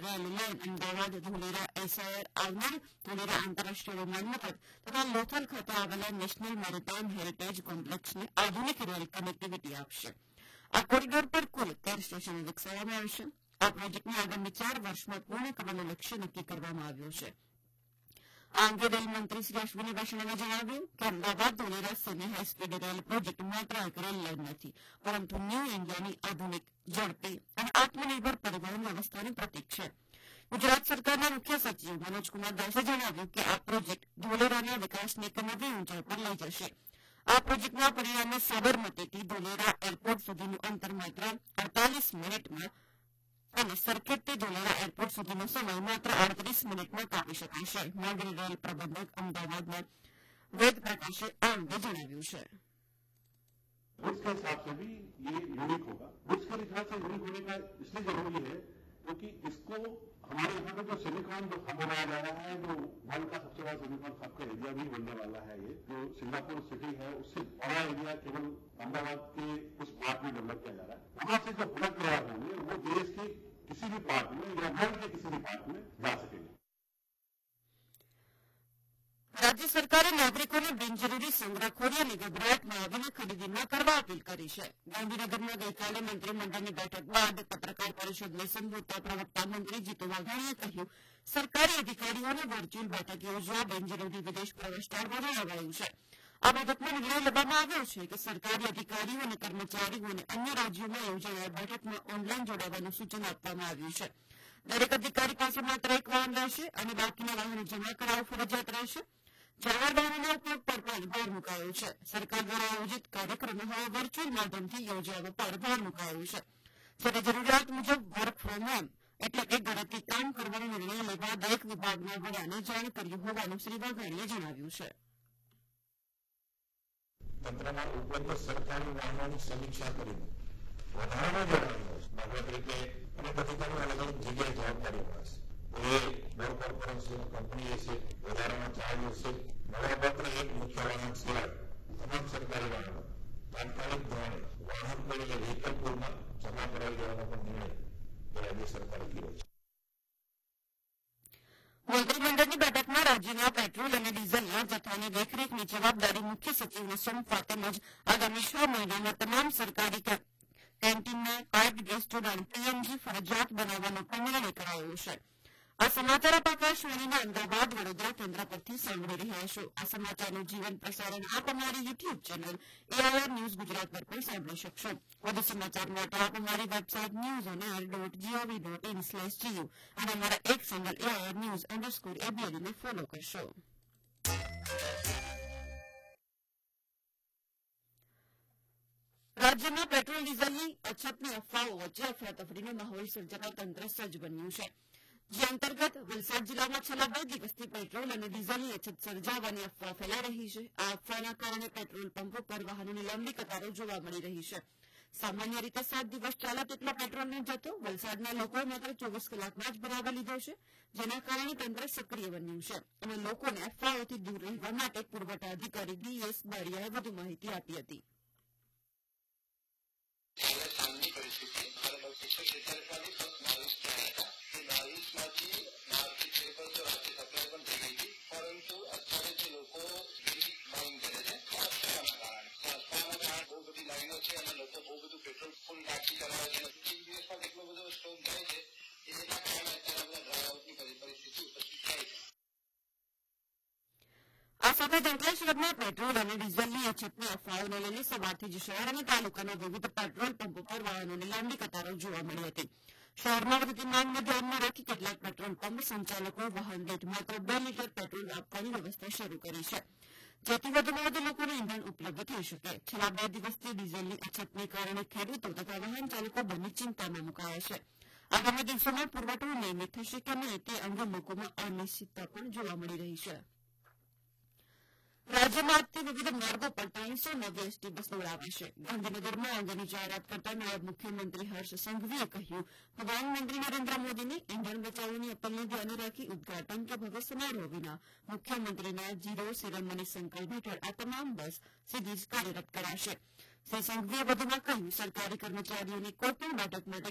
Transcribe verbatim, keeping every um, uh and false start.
Rail line Ahmedabad Dholera SIR આવનાર ધોલેરા આંતરરાષ્ટ્રીય વિમાનમથક તથા લોથલ ખાતે આવેલા નેશનલ મેરીટાઇમ હેરિટેજ કોમ્પ્લેક્સને આધુનિક રેલ કનેક્ટિવિટી આપશે. આ કોરિડોર પર કુલ તેર સ્ટેશનો વિકસાવવામાં આવશે. આ પ્રોજેક્ટને આગામી ચાર વર્ષમાં પૂર્ણ કરવાનો લક્ષ્ય નક્કી કરવામાં આવ્યો છે. આ અંગે રેલ મંત્રી શ્રી અશ્વિની વૈષ્ણવે જણાવ્યું કે Ahmedabad Dholera semi high speed rail project માત્ર એક રેલ લાઇન નથી, પરંતુ ન્યૂ ઇન્ડિયાની આધુનિક, ઝડપી અને આત્મનિર્ભર પરિવહન વ્યવસ્થાનું પ્રતીક છે. ગુજરાત સરકારના મુખ્ય સચિવ મનોજકુમાર દાસે જણાવ્યું કે આ પ્રોજેક્ટ ધોલેરાના વિકાસને એક નવી ઊંચાઈ પર લઈ જશે. આ પ્રોજેક્ટના પરિણામે સાબરમતીથી ધોલેરા એરપોર્ટ સુધીનું અંતર માત્ર અડતાલીસ મિનિટમાં અને સરખેજથી ધોલેરા એરપોર્ટ સુધીનો સમય માત્ર આડત્રીસ મિનિટમાં કાપી શકાશે. નાગરી રેલ પ્રબંધક અમદાવાદના વેદ પ્રકાશે આ અંગે જણાવ્યું છે. उसके हिसाब से भी ये यूनिक होगा. उसके लिहाज से यूनिक होने का इसलिए जरूरी है क्योंकि इसको हमारे यहाँ पे जो सिलिकॉन जो हब बनाया जा रहा है, जो वर्ल्ड का सबसे बड़ा सिलिकॉन हब का एरिया भी बनने वाला है. ये जो सिंगापुर सिटी है उससे बड़ा एरिया केवल अहमदाबाद के उस पार्ट में डेवलप किया जा रहा है. वहां से जो प्रोडक्ट तैयार होंगे वो देश के किसी भी पार्ट में या वर्ल्ड के किसी भी पार्ट में जा सकेंगे. રાજ્ય સરકારે નાગરિકોને બિનજરૂરી સંગ્રહખોરી અને ગભરાટમાં આવીને ખરીદી ન કરવા અપીલ કરી છે. ગાંધીનગરમાં ગઈકાલે મંત્રીમંડળની બેઠક બાદ પત્રકાર પરિષદને સંબોધતા પ્રવક્તા મંત્રી જીતુ વાઘાણીએ કહ્યું, સરકારી અધિકારીઓને વર્ચ્યુઅલ બેઠક યોજવા બિનજરૂરી વિદેશ પ્રવેશ ટાળવા જણાવાયું છે. આ બેઠકમાં નિર્ણય લેવામાં આવ્યો છે કે સરકારી અધિકારીઓ અને કર્મચારીઓને અન્ય રાજ્યોમાં યોજાયેલ બેઠકમાં ઓનલાઈન જોડાવાનું સૂચન આપવામાં આવ્યું છે. દરેક અધિકારી પાસે માત્ર એક વાહન રહેશે અને બાકીના વાહનો જમા કરાવવું ફરજિયાત રહેશે. જાહેર વાહનોના ઉપયોગ પર પણ ભાર મુકાયો છે. સરકાર દ્વારા આયોજિત કાર્યક્રમો હવે વર્ચ્યુઅલ માધ્યમથી યોજાવા પર ભાર મુકાયો છે. જ્યારે જરૂરિયાત મુજબ વર્ક ફ્રોમ હોમ એટલે કે ઘરેથી કામ કરવાનો નિર્ણય લેવા દરેક વિભાગના વડાને જાણ કર્યું હોવાનું શ્રી વાઘાણીએ જણાવ્યું છે. તંત્રના ઉપલબ્ધ સરકારી વાહનોની સમીક્ષા કરીને વધારાના જણાવ્યું છે. દાખલા તરીકે અને અધિકારીઓ અલગ અલગ જગ્યાએ જવાબદારી મળશે. એ બોર્ડ કોર્પોરેશન કંપની હશે, વધારાના ચાર્જ હશે. માત્ર એક મુખ્ય વાહન સિવાય તમામ સરકારી વાહનો તાત્કાલિક ધોરણે વાહન પર એટલે વ્હીકલ પૂલમાં જમા કરાવી દેવાનો પણ નિર્ણય રાજ્ય સરકારે કર્યો છે. મંત્રીમંડળની બેઠકમાં રાજ્યના પેટ્રોલ અને ડીઝલના જથ્થાની દેખરેખની જવાબદારી મુખ્ય સચિવને સોંપવા તેમજ આગામી છ મહિનામાં તમામ સરકારી કેન્ટીનના પાઇપ ગેસ જોડાણ પીએનજી ફરજિયાત બનાવવાનો પણ નિર્ણય કરાયો છે. આ સમાચાર આપ આકાશવાણીના અમદાવાદ વડોદરા કેન્દ્ર પરથી સાંભળી રહ્યા છો. આ સમાચારનું જીવન પ્રસારણ આપ અમારી YouTube channel AIR news Gujarat પર પણ સાંભળી શકશો. વધુ સમાચાર માટે આપ અમારી website news on air dot GOV dot in slash GU અને અમારા એક channel AIR news underscore એબીએલને follow કરશો. રાજ્યમાં પેટ્રોલ ડીઝલની અછતની અફવાઓ વચ્ચે અફરાતફરીનો માહોલ સર્જાતા તંત્ર સજ્જ બન્યું છે. જે અંતર્ગત વલસાડ જિલ્લામાં છેલ્લા બે દિવસથી પેટ્રોલ અને ડીઝલની અછત સર્જાવાની અફવા ફેલાઈ રહી છે. આ અફવાના કારણે પેટ્રોલ પંપો પર વાહનોની લાંબી કતારો જોવા મળી રહી છે. સામાન્ય રીતે સાત દિવસ ચાલે તેટલો પેટ્રોલનો જથ્થો વલસાડના લોકોએ માત્ર ચોવીસ કલાકમાં જ ભરાવી લીધો છે, જેના કારણે તંત્ર સક્રિય બન્યું છે અને લોકોને અફવાઓથી દૂર રહેવા માટે પુરવઠા અધિકારી ડીએસ બારિયાએ વધુ માહિતી આપી હતી. આ સાથે અંકલેશ્વરમાં પેટ્રોલ અને ડીઝલની અછતની અફવાઓને લઈને સવારથી જ શહેર અને તાલુકાના વિવિધ પેટ્રોલ પંપો પર વાહનોની લાંબી કતારો જોવા મળી હતી. શહેરમાં વધતી માંગને ધ્યાનમાં રાખી કેટલાક પેટ્રોલ પંપ સંચાલકો વાહન દીઠ માત્ર બે લીટર પેટ્રોલ આપવાની વ્યવસ્થા શરૂ કરી છે, જેથી વધુમાં વધુ લોકોને ઇંધણ ઉપલબ્ધ થઈ શકે. છેલ્લા બે દિવસથી ડીઝલની અછતને કારણે ખેડૂતો તથા વાહન ચાલકો બંને ચિંતામાં મુકાયા છે. આગામી દિવસોમાં પુરવઠો નિયમિત થશે કે નહીં તે અંગે લોકોમાં અનિશ્ચિતતા પણ જોવા મળી રહી છે. રાજ્યમાં આજથી વિવિધ માર્ગો પર ત્રણસો નવી એસટી બસ દોડાવાશે. ગાંધીનગરમાં આ અંગેની જાહેરાત કરતા નાયબ મુખ્યમંત્રી હર્ષ સંઘવીએ કહ્યું, પ્રધાનમંત્રી નરેન્દ્ર મોદીની ઇંધણ બચાવોની અપીલને ધ્યાને રાખી ઉદઘાટન કે ભવ્ય સમારોહ વિના મુખ્યમંત્રીના ઝીરો સિરમની સંકલ્પ હેઠળ આ તમામ બસ સીધી જ કાર્યરત કરાશે. શ્રી સંઘવીએ વધુમાં કહ્યું, સરકારી કર્મચારીઓની કોઈપણ બેઠક માટે